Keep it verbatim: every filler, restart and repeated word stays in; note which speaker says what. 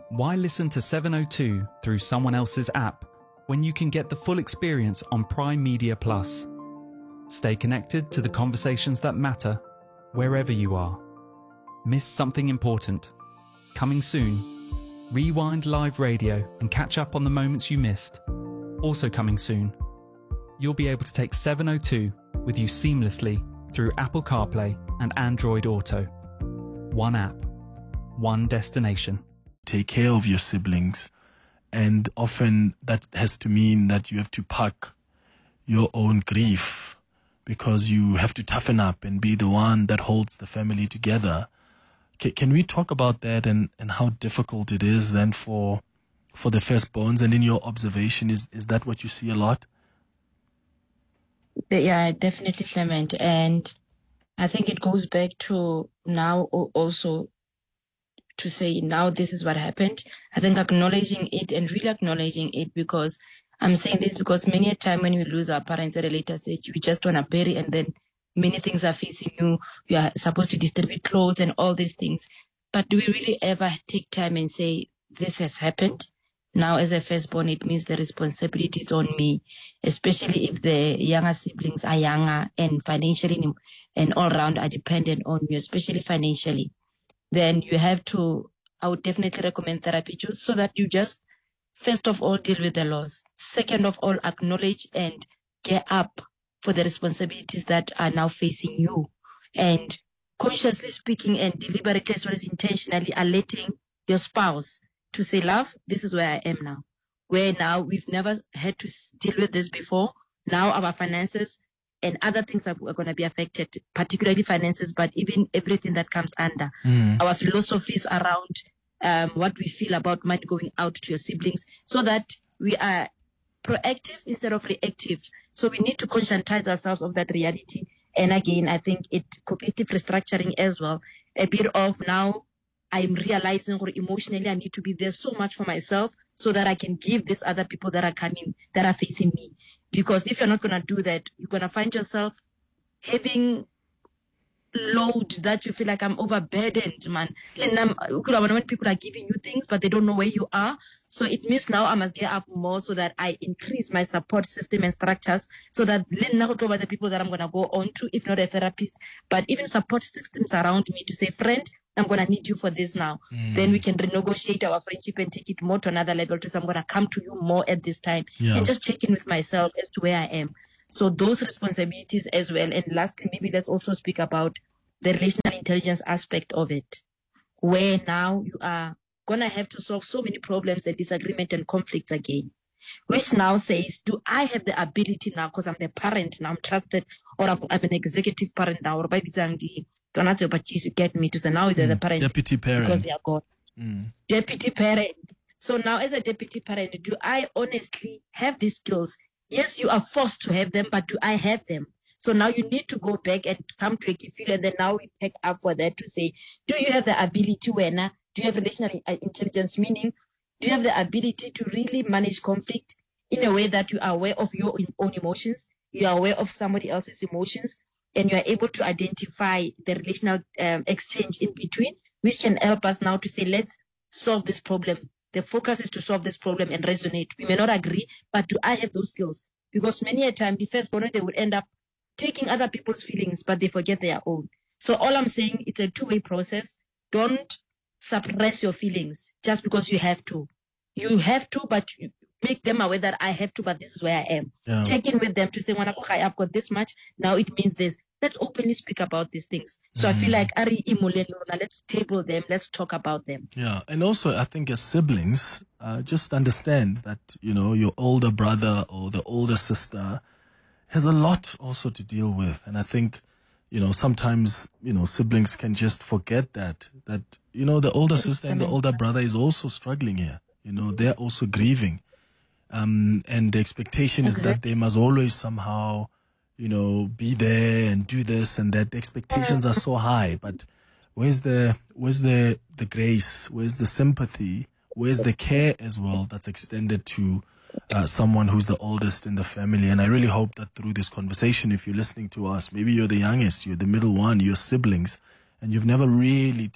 Speaker 1: Why listen to seven oh two through someone else's app when you can get the full experience on Prime Media Plus? Stay connected to the conversations that matter wherever you are. Missed something important? Coming soon. Rewind live radio and catch up on the moments you missed. Also coming soon. You'll be able to take seven oh two with you seamlessly through Apple CarPlay and Android Auto. One app, one destination.
Speaker 2: Take care of your siblings, and often that has to mean that you have to park your own grief because you have to toughen up and be the one that holds the family together. C- can we talk about that and, and how difficult it is then for for the firstborns? And in your observation, is, is that what you see a lot?
Speaker 3: Yeah, definitely, Clement. And I think it goes back to now also to say now this is what happened. I think acknowledging it and really acknowledging it, because I'm saying this because many a time when we lose our parents at a later stage, we just want to bury, and then many things are facing you. You are supposed to distribute clothes and all these things. But do we really ever take time and say, this has happened? Now, as a firstborn, it means the responsibility is on me, especially if the younger siblings are younger and financially and all around are dependent on you, especially financially. Then you have to, I would definitely recommend therapy just so that you just, first of all, deal with the loss. Second of all, acknowledge and get up for the responsibilities that are now facing you. And consciously speaking and deliberately as well as intentionally alerting your spouse to say, love, this is where I am now. Where now we've never had to deal with this before. Now our finances and other things are, are going to be affected, particularly finances, but even everything that comes under. Mm. Our philosophies around um, what we feel about money going out to your siblings, so that we are proactive instead of reactive. So we need to conscientize ourselves of that reality. And again, I think it cognitive restructuring as well, a bit of now I'm realizing or emotionally I need to be there so much for myself so that I can give these other people that are coming, that are facing me. Because if you're not going to do that, you're going to find yourself having load that you feel like I'm overburdened, man. And um, when people are giving you things, but they don't know where you are. So it means now I must get up more so that I increase my support system and structures so that not over the people that I'm going to go on to, if not a therapist, but even support systems around me to say, friend, I'm going to need you for this now. Mm. Then we can renegotiate our friendship and take it more to another level. So I'm going to come to you more at this time yeah. and just check in with myself as to where I am. So those responsibilities as well. And lastly, maybe let's also speak about the relational intelligence aspect of it, where now you are going to have to solve so many problems and disagreement and conflicts again, which now says, do I have the ability now, because I'm the parent now, I'm trusted, or I'm, I'm an executive parent now, or by you get me to say now they're mm, the parent.
Speaker 2: Deputy parent.
Speaker 3: Because they are God. Mm. Deputy parent. So now as a deputy parent, do I honestly have these skills? Yes, you are forced to have them, but do I have them? So now you need to go back and come to a key field, and then now we pick up for that to say, do you have the ability, Wena? Do you have relational intelligence? Meaning, do you have the ability to really manage conflict in a way that you are aware of your own emotions, you are aware of somebody else's emotions, and you are able to identify the relational um, exchange in between, which can help us now to say, let's solve this problem. The focus is to solve this problem and resonate. We may not agree, but do I have those skills? Because many a time, the firstborn, they would end up taking other people's feelings, but they forget their own. So all I'm saying, it's a two-way process. Don't suppress your feelings just because you have to. You have to, but you make them aware that I have to, but this is where I am. Yeah. Check in with them to say, when I've got this much, now it means this. Let's openly speak about these things. So mm. I feel like, Ari, let's table them, let's talk about them.
Speaker 2: Yeah, and also I think as siblings, uh, just understand that, you know, your older brother or the older sister has a lot also to deal with. And I think, you know, sometimes, you know, siblings can just forget that, that, you know, the older sister and the older brother is also struggling here. You know, they're also grieving. Um, and the expectation exactly. is that they must always somehow, you know, be there and do this and that. The expectations are so high, but where's the, where's the, the grace? Where's the sympathy? Where's the care as well that's extended to Uh, someone who's the oldest in the family? And I really hope that through this conversation, if you're listening to us, maybe you're the youngest, you're the middle one, you're siblings, and you've never really